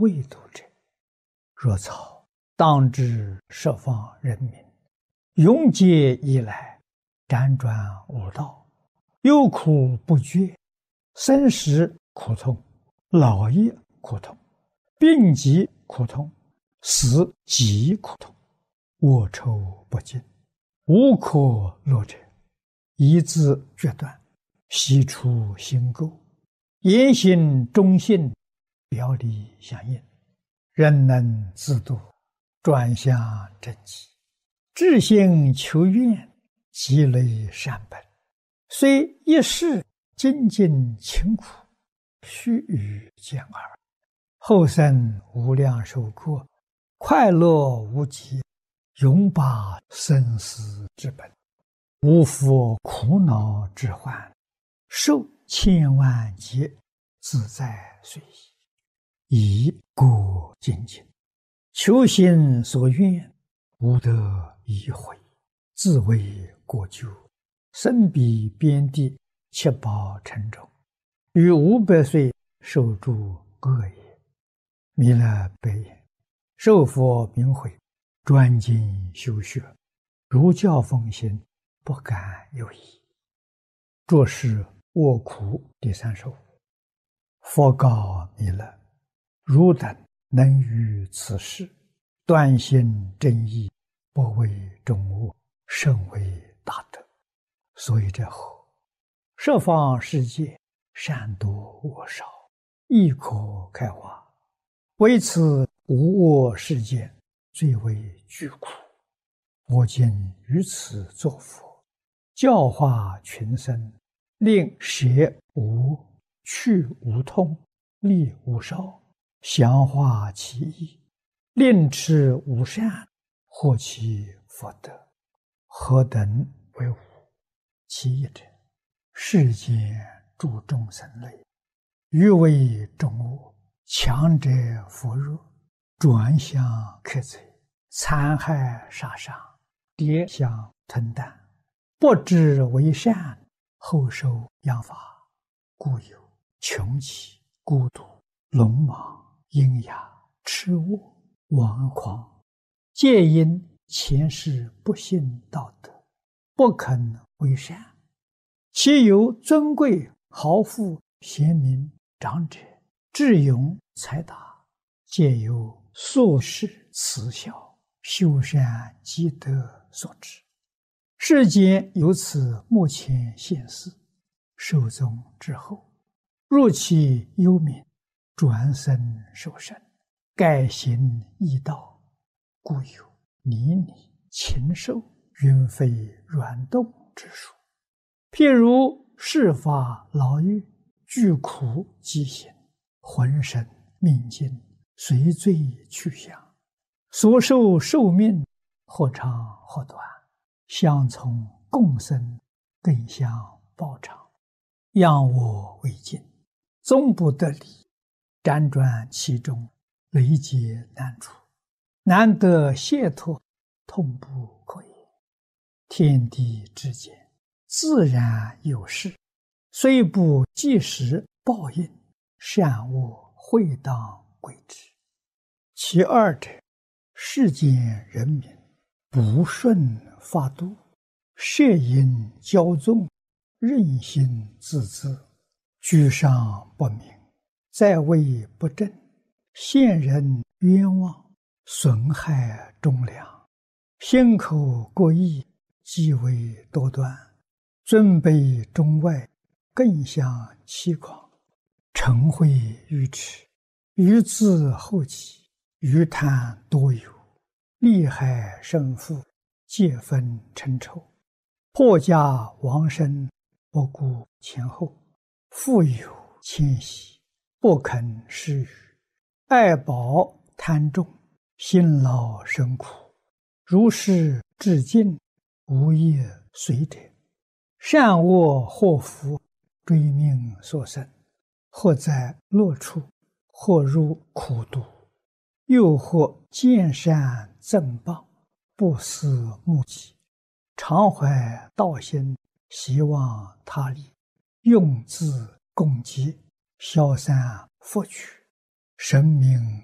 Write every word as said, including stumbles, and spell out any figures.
未度者，若草当知十方人民，永劫以来，辗转无道，忧苦不绝，生时苦痛，老也苦痛，病疾苦痛，死极苦痛，卧愁不尽，无可乐者，一字决断，悉出心垢，言行忠信，表里相应，人能自度，转向正极，至心求愿，积累善本，虽一世精进勤苦，须臾见耳，后生无量寿过，快乐无极，永拔生死之本，无复苦恼之患，受千万劫，自在随意，以过精进，求心所愿，无得已悔，自为过咎，身比边地，七宝沉重，于五百岁受诸恶也。弥勒白言：受佛明慧，专精修学，如教奉行，不敢有疑。作是卧苦第三首。佛告弥勒：汝等能于此事，断心正义，不为众恶，甚为大德。所以者何？十方世界，善多恶少，亦可开化。为此无我世界，最为巨苦。我今于此作佛，教化群生，令舍无、去无痛，利无少，详化其意，令持无善，获其福德。何等为无？其一者，世间诸众生类，欲为众恶，强者扶弱，转向克贼，残害杀伤，跌相吞啖，不知为善，后受殃罚，故有穷奇、孤独、鲁莽、阴哑、痴误、顽狂，皆因前世不信道德，不肯为善。其有尊贵、豪富、贤明、长者、智勇、才达，皆由宿世慈孝、修善积德所致。世间由此目前现世，寿终之后，入其幽冥，转生受生，改行异道，故有泥泞、禽兽、云飞软动之术。譬如世法牢狱，具苦疾行，浑身命尽，随罪去向，所受寿命或长或短，相从共生，更相报偿，仰我为镜，终不得离，辗转其中，累劫难除，难得解脱，痛不可言。天地之间，自然有事，虽不即时报应，善恶会当归之。其二者，世间人民不顺法度，摄引骄纵，任性自恣，居上不明，在位不正，陷人冤枉，损害忠良，心口过意，极为多端，尊卑中外，更相欺诳，嗔恚愚痴，愚自后己，愚贪多有，利害胜负，皆分成仇，破家亡身，不顾前后，富有谦息，不肯施予，爱宝贪重，辛劳生苦，如是至尽，无业随者，善恶祸福，追命所生，或在乐处，或入苦毒，又或见善赠报，不思目己，常怀道心，希望他利，用自攻击，消散福取，神明